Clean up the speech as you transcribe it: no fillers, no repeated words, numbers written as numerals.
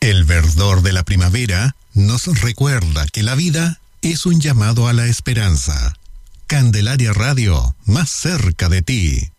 El verdor de la primavera nos recuerda que la vida es un llamado a la esperanza. Candelaria Radio, más cerca de ti.